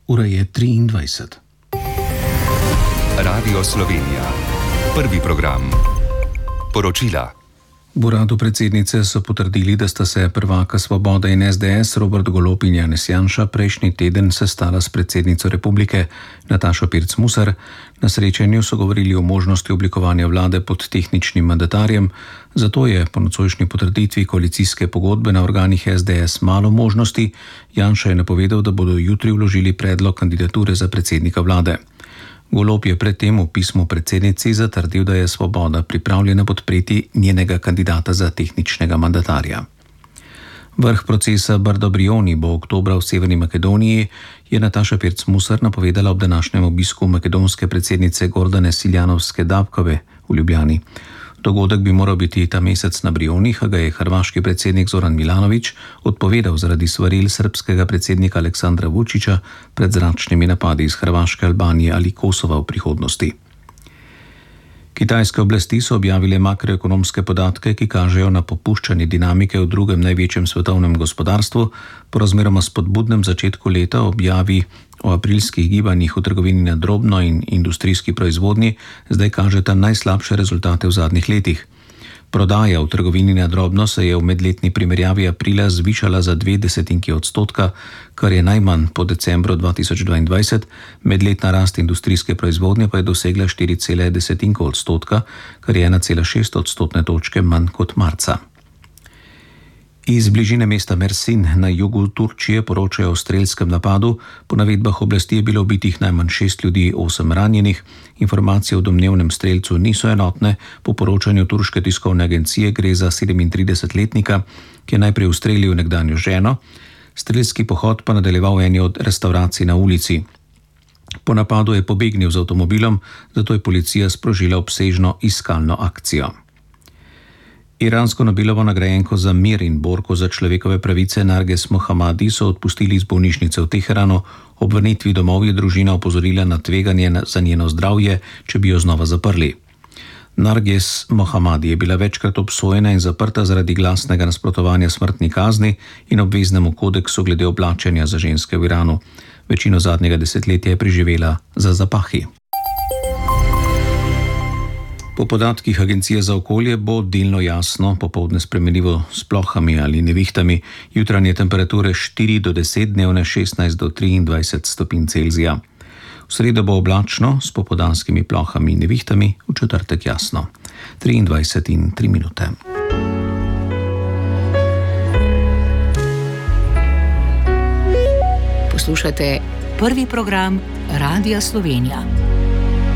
Ura je 23. Radio Slovenija. Prvi program. Poročila. V uradu predsednice so potrdili, da sta se prvaka Svobode in SDS Robert Golob in Janez Janša prejšnji teden sestala s predsednico republike Natašo Pirc Musar. Na srečanju so govorili o možnosti oblikovanja vlade pod tehničnim mandatarjem, zato je po nocojšnji potrditvi koalicijske pogodbe na organih SDS malo možnosti. Janša je napovedal, da bodo jutri vložili predlog kandidature za predsednika vlade. Golob je predtem v pismu predsednici zatrdil, da je Svoboda pripravljena podpreti njenega kandidata za tehničnega mandatarja. Vrh procesa Brdo-Brioni bo oktobra v Severni Makedoniji, je Nataša Pirc Musar napovedala ob današnjem obisku makedonske predsednice Gordane Siljanovske-Dabkove v Ljubljani. Dogodek bi moral biti ta mesec na Brionih, a ga je hrvaški predsednik Zoran Milanović odpovedal zaradi svaril srbskega predsednika Aleksandra Vučića pred zračnimi napadi iz Hrvaške, Albanije ali Kosova v prihodnosti. Kitajske oblasti so objavile makroekonomske podatke, ki kažejo na popuščanje dinamike v drugem največjem svetovnem gospodarstvu. Po razmeroma spodbudnem začetku leta objavi o aprilskih gibanjih v trgovini na drobno in industrijski proizvodnji zdaj kažeta najslabše rezultate v zadnjih letih. Prodaja v trgovini na drobno se je v medletni primerjavi aprila zvišala za 0,2%, kar je najmanj po decembru 2022, medletna rast industrijske proizvodnje pa je dosegla 4,1%, kar je 1,6 odstotne točke manj kot marca. Iz bližine mesta Mersin na jugu Turčije poročajo o strelskem napadu. Po navedbah oblasti je bilo ubitih najmanj 6 ljudi, 8 ranjenih. Informacije o domnevnem strelcu niso enotne. Po poročanju turške tiskovne agencije gre za 37-letnika, ki je najprej ustrelil nekdanjo ženo. Strelski pohod pa nadaljeval v eni od restavracij na ulici. Po napadu je pobegnil z avtomobilom, zato je policija sprožila obsežno iskalno akcijo. Iransko Nobelovo nagrajenko za mir in borko za človekove pravice Narges Mohammadi so odpustili iz bolnišnice v Teheranu. Ob vrnitvi domov je družina opozorila na tveganje za njeno zdravje, če bi jo znova zaprli. Narges Mohammadi je bila večkrat obsojena in zaprta zaradi glasnega nasprotovanja smrtni kazni in obveznemu kodeksu glede oblačenja za ženske v Iranu. Večino zadnjega desetletja je preživela za zapahi. Po podatkih Agencije za okolje bo delno jasno, popoldne spremenljivo s plohami ali nevihtami, jutranje temperature 4 do 10, dnevne 16 do 23 stopinj Celzija. V sredo bo oblačno s popoldanskimi plohami in nevihtami, v četrtek jasno. 23:03. Poslušate prvi program Radia Slovenija.